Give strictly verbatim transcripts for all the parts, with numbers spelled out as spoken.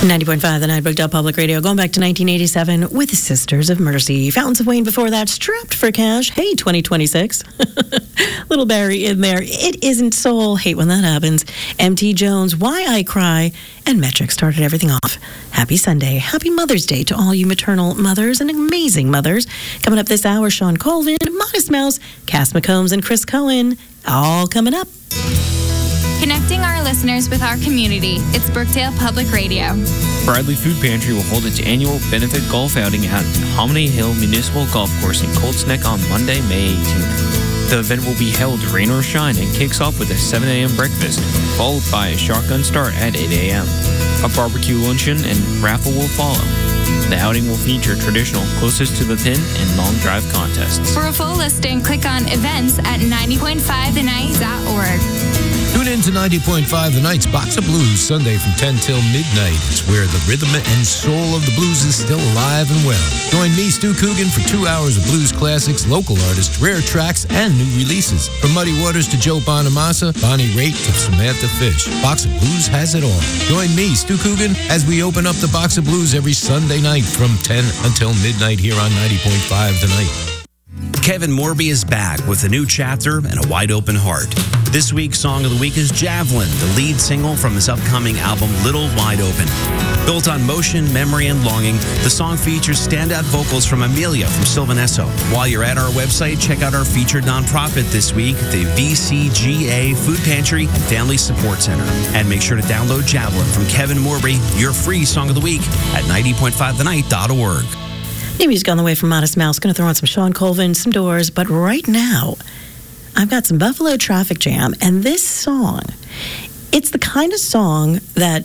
ninety point five, the Night Booked Public Radio, going back to nineteen eighty-seven with Sisters of Mercy. Fountains of Wayne before that, Strapped for Cash. Hey, twenty twenty-six. Little Barry in there. It Isn't Soul. Hate when that happens. M T Jones, Why I Cry. And Metric started everything off. Happy Sunday. Happy Mother's Day to all you maternal mothers and amazing mothers. Coming up this hour, Sean Colvin, Modest Mouse, Cass McCombs, and Chris Cohen. All coming up. Connecting our listeners with our community, it's Brookdale Public Radio. Bradley Food Pantry will hold its annual benefit golf outing at Hominy Hill Municipal Golf Course in Colts Neck on Monday, May eighteenth. The event will be held rain or shine and kicks off with a seven a.m. breakfast, followed by a shotgun start at eight a.m. A barbecue luncheon and raffle will follow. The outing will feature traditional closest to the pin and long drive contests. For a full listing, click on events at ninety point five the night dot org. Tune in to ninety point five The Night's Box of Blues, Sunday from ten till midnight. It's where the rhythm and soul of the blues is still alive and well. Join me, Stu Coogan, for two hours of blues classics, local artists, rare tracks, and new releases. From Muddy Waters to Joe Bonamassa, Bonnie Raitt to Samantha Fish, Box of Blues has it all. Join me, Stu Coogan, as we open up the Box of Blues every Sunday night from ten until midnight here on ninety point five The Night. Kevin Morby is back with a new chapter and a wide open heart. This week's Song of the Week is Javelin, the lead single from his upcoming album Little Wide Open. Built on motion, memory, and longing, the song features standout vocals from Amelia from Sylvanesso. While you're at our website, check out our featured nonprofit this week, the V C G A Food Pantry and Family Support Center. And make sure to download Javelin from Kevin Morby, your free Song of the Week, at ninety point five the night dot org. New music on the way from Modest Mouse. Going to throw on some Sean Colvin, some Doors. But right now, I've got some Buffalo Traffic Jam. And this song, it's the kind of song that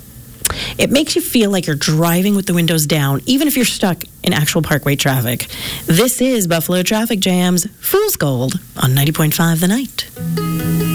it makes you feel like you're driving with the windows down, even if you're stuck in actual Parkway traffic. This is Buffalo Traffic Jam's Fool's Gold on ninety point five The Night.